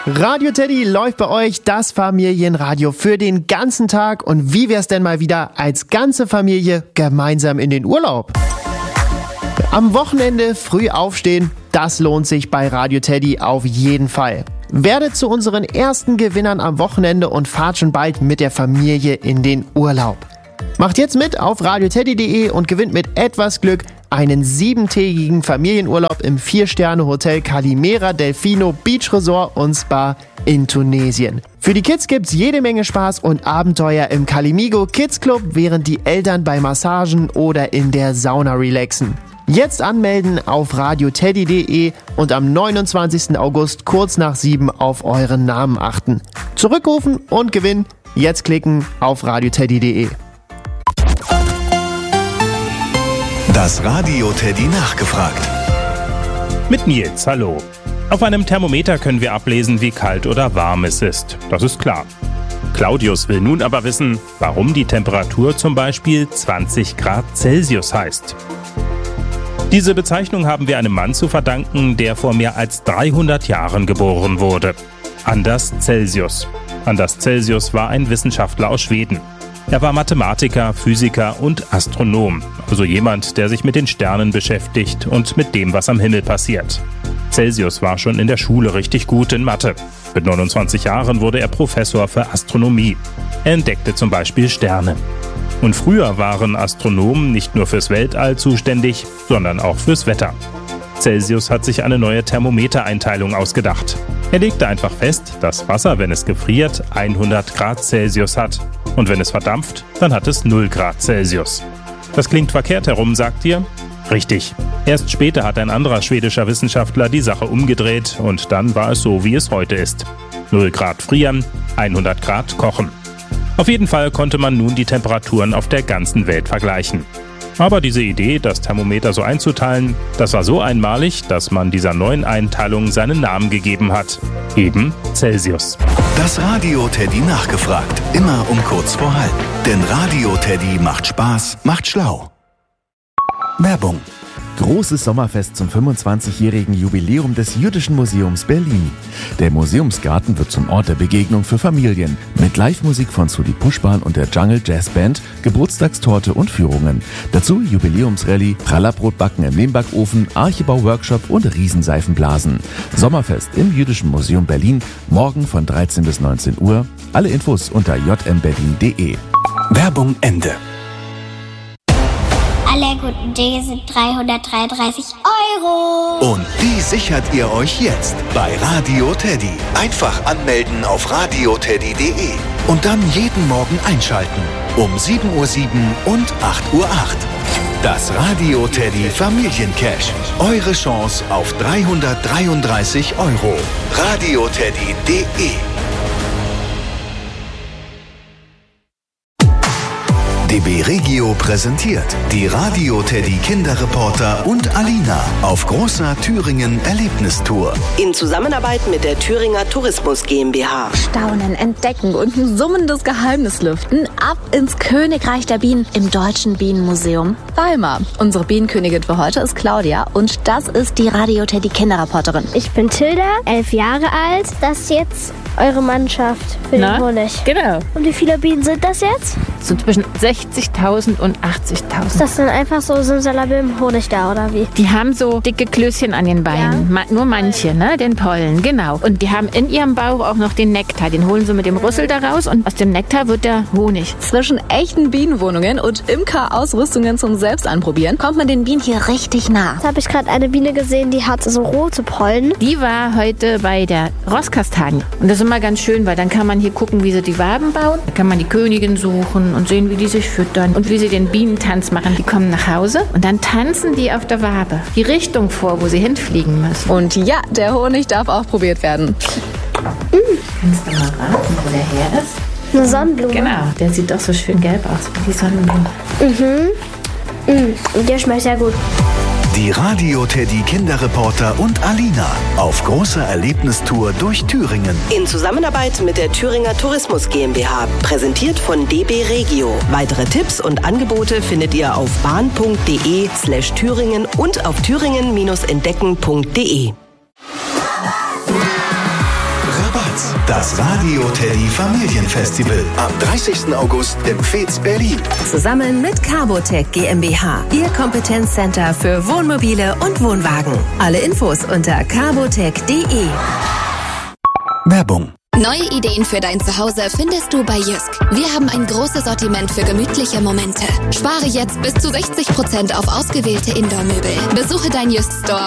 Radio Teddy läuft bei euch, das Familienradio für den ganzen Tag. Und wie wär's denn mal wieder als ganze Familie gemeinsam in den Urlaub? Am Wochenende früh aufstehen, das lohnt sich bei Radio Teddy auf jeden Fall. Werdet zu unseren ersten Gewinnern am Wochenende und fahrt schon bald mit der Familie in den Urlaub. Macht jetzt mit auf radioteddy.de und gewinnt mit etwas Glück einen 7-tägigen Familienurlaub im 4-Sterne-Hotel Calimera Delfino Beach Resort und Spa in Tunesien. Für die Kids gibt's jede Menge Spaß und Abenteuer im Calimigo Kids Club, während die Eltern bei Massagen oder in der Sauna relaxen. Jetzt anmelden auf radioteddy.de und am 29. August kurz nach 7 auf euren Namen achten. Zurückrufen und gewinnen. Jetzt klicken auf radioteddy.de. Das Radio Teddy nachgefragt. Mit Nils, hallo. Auf einem Thermometer können wir ablesen, wie kalt oder warm es ist. Das ist klar. Claudius will nun aber wissen, warum die Temperatur zum Beispiel 20 Grad Celsius heißt. Diese Bezeichnung haben wir einem Mann zu verdanken, der vor mehr als 300 Jahren geboren wurde. Anders Celsius. Anders Celsius war ein Wissenschaftler aus Schweden. Er war Mathematiker, Physiker und Astronom, also jemand, der sich mit den Sternen beschäftigt und mit dem, was am Himmel passiert. Celsius war schon in der Schule richtig gut in Mathe. Mit 29 Jahren wurde er Professor für Astronomie. Er entdeckte zum Beispiel Sterne. Und früher waren Astronomen nicht nur fürs Weltall zuständig, sondern auch fürs Wetter. Celsius hat sich eine neue Thermometereinteilung ausgedacht. Er legte einfach fest, dass Wasser, wenn es gefriert, 100 Grad Celsius hat. Und wenn es verdampft, dann hat es 0 Grad Celsius. Das klingt verkehrt herum, sagt ihr? Richtig. Erst später hat ein anderer schwedischer Wissenschaftler die Sache umgedreht und dann war es so, wie es heute ist. 0 Grad frieren, 100 Grad kochen. Auf jeden Fall konnte man nun die Temperaturen auf der ganzen Welt vergleichen. Aber diese Idee, das Thermometer so einzuteilen, das war so einmalig, dass man dieser neuen Einteilung seinen Namen gegeben hat. Eben Celsius. Das Radio Teddy nachgefragt. Immer um kurz vor halb. Denn Radio Teddy macht Spaß, macht schlau. Werbung. Großes Sommerfest zum 25-jährigen Jubiläum des Jüdischen Museums Berlin. Der Museumsgarten wird zum Ort der Begegnung für Familien. Mit Live-Musik von Sudi Puschbahn und der Jungle Jazz Band, Geburtstagstorte und Führungen. Dazu Jubiläumsrallye, Prallerbrotbacken im Lehmbackofen, Archibau-Workshop und Riesenseifenblasen. Sommerfest im Jüdischen Museum Berlin, morgen von 13 bis 19 Uhr. Alle Infos unter jmberlin.de. Werbung Ende. Alle guten Dinge sind 333 €. Und die sichert ihr euch jetzt bei Radio Teddy. Einfach anmelden auf radioteddy.de und dann jeden Morgen einschalten. Um 7:07 Uhr und 8:08 Uhr. Das Radio Teddy Familiencash. Eure Chance auf 333 €. radioteddy.de. DB Regio präsentiert die Radio Teddy Kinderreporter und Alina auf großer Thüringen Erlebnistour. In Zusammenarbeit mit der Thüringer Tourismus GmbH. Staunen, entdecken und ein summendes Geheimnis lüften. Ab ins Königreich der Bienen im Deutschen Bienenmuseum Weimar. Unsere Bienenkönigin für heute ist Claudia und das ist die Radio Teddy Kinderreporterin. Ich bin Tilda, 11 Jahre alt. Das ist jetzt eure Mannschaft für den Honig. Genau. Und wie viele Bienen sind das jetzt? So zwischen 60.000 und 80.000. Ist das dann einfach so Simsalabim Honig da, oder wie? Die haben so dicke Klößchen an den Beinen. Ja. Nur manche, ne? Den Pollen, genau. Und die haben in ihrem Bauch auch noch den Nektar. Den holen sie mit dem Rüssel da raus und aus dem Nektar wird der Honig. Zwischen echten Bienenwohnungen und Imker-Ausrüstungen zum Selbstanprobieren kommt man den Bienen hier richtig nah. Jetzt habe ich gerade eine Biene gesehen, die hat so rote Pollen. Die war heute bei der Rosskastanie. Und das ist immer ganz schön, weil dann kann man hier gucken, wie sie die Waben bauen. Da kann man die Königin suchen und sehen, wie die sich füttern und wie sie den Bienentanz machen. Die kommen nach Hause und dann tanzen die auf der Wabe die Richtung vor, wo sie hinfliegen müssen. Und ja, der Honig darf auch probiert werden. Kannst du mal raten, wo der her ist? Eine Sonnenblume. Genau, der sieht doch so schön gelb aus wie die Sonnenblume. Und der schmeckt sehr gut. Die Radio Teddy Kinderreporter und Alina auf großer Erlebnistour durch Thüringen. In Zusammenarbeit mit der Thüringer Tourismus GmbH. Präsentiert von DB Regio. Weitere Tipps und Angebote findet ihr auf bahn.de/Thüringen und auf thüringen-entdecken.de. März das Radio Teddy Familienfestival. Am 30. August im Pfetz Berlin. Zusammen mit Carbotec GmbH, Ihr Kompetenzcenter für Wohnmobile und Wohnwagen. Alle Infos unter carbotec.de. Werbung. Neue Ideen für dein Zuhause findest du bei Jysk. Wir haben ein großes Sortiment für gemütliche Momente. Spare jetzt bis zu 60% auf ausgewählte Indoor-Möbel. Besuche dein Jysk Store